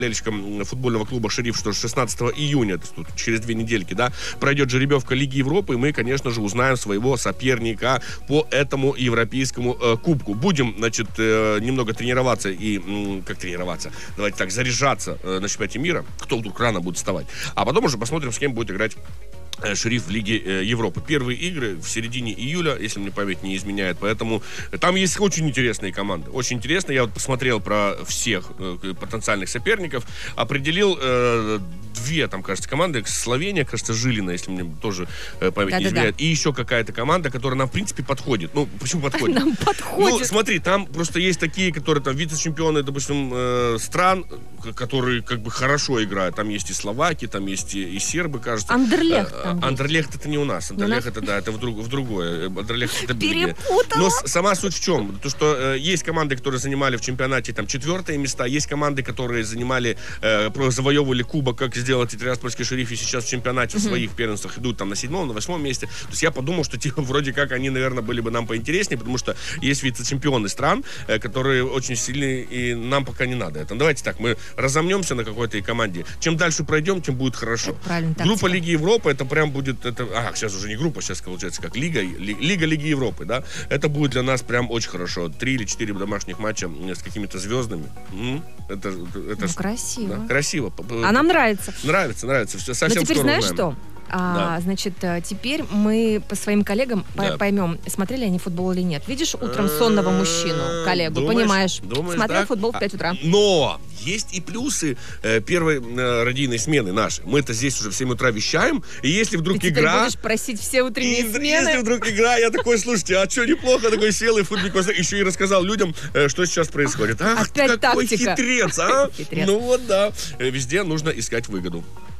болельщикам футбольного клуба «Шериф», что 16 июня, то есть тут через 2 недельки, да, пройдет жеребьевка Лиги Европы, и мы, конечно же, узнаем своего соперника по этому европейскому кубку. Будем, значит, немного тренироваться и, как тренироваться, давайте так, заряжаться на чемпионате мира, кто вдруг рано будет вставать, а потом уже посмотрим, с кем будет играть «Шериф» в Лиге Европы. Первые игры в середине июля, если мне память не изменяет, поэтому там есть очень интересные команды. Очень интересно. Я вот посмотрел про всех потенциальных соперников, определил 2, там, кажется, команды. Словения, кажется, Жилина, если мне тоже память не изменяет. И еще какая-то команда, которая нам, в принципе, подходит. Ну, почему подходит? Нам подходит. Ну, смотри, там просто есть такие, которые там вице-чемпионы, допустим, стран, которые как бы хорошо играют. Там есть и словаки, там есть и сербы, кажется. Андерлехт. Андерлехт это не у нас. Андерлехт это, да, это в другое. Андерлехт это Бельгия. Перепутала. Но сама суть в чем? То, что есть команды, которые занимали в чемпионате там 4-е места, есть команды, которые занимали, завоевывали кубок, как сделал Тираспольский «Шериф», и сейчас в чемпионате в своих первенствах идут там на 7-м, на 8-м месте. То есть я подумал, что типа, вроде как они, наверное, были бы нам поинтереснее, потому что есть вице-чемпионы стран, которые очень сильные, и нам пока не надо это. Давайте так, мы разомнемся на какой-то команде. Чем дальше пройдем, тем будет хорошо. Группа Лиги Европы, это прям будет, сейчас уже не группа, сейчас получается как Лига Лиги Европы, да. Это будет для нас прям очень хорошо. 3 или 4 домашних матча с какими-то звездами. Это красиво. Да, красиво. А нам нравится. Нравится. Все, совсем. Но теперь скоро знаешь узнаем. что? Значит, теперь мы по своим коллегам поймем, смотрели они футбол или нет. Видишь утром сонного мужчину, коллегу, понимаешь? Смотрел так? футбол в 5 утра. Но есть и плюсы первой радийной смены нашей. Мы-то здесь уже в 7 утра вещаем, и если вдруг Ты игра... будешь просить все утренние смены? Если вдруг игра, я такой, слушайте, а что, неплохо, такой сел и футбик еще и рассказал людям, что сейчас происходит. Ах, опять какой тактика. хитрец, а? Хитрец. Ну вот да, везде нужно искать выгоду.